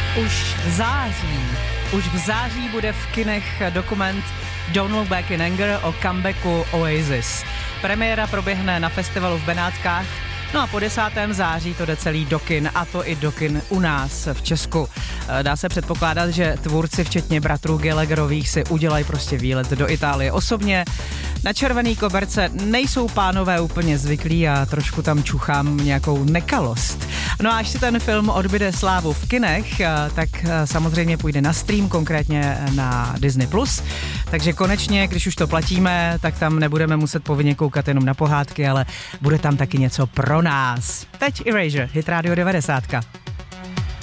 Už v září bude v kinech dokument Don't Look Back in Anger o comebacku Oasis. Premiéra proběhne na festivalu v Benátkách, no a po 10. září to jde celý do kin, a to i do kin u nás v Česku. Dá se předpokládat, že tvůrci včetně bratrů Gallagherových si udělají prostě výlet do Itálie osobně. Na červený koberce nejsou pánové úplně zvyklí a trošku tam čuchám nějakou nekalost. No a až si ten film odbyde slávu v kinech, tak samozřejmě půjde na stream, konkrétně na Disney+. Takže konečně, když už to platíme, tak tam nebudeme muset povinně koukat jenom na pohádky, ale bude tam taky něco pro nás. Teď Erasure, Hit Radio 90.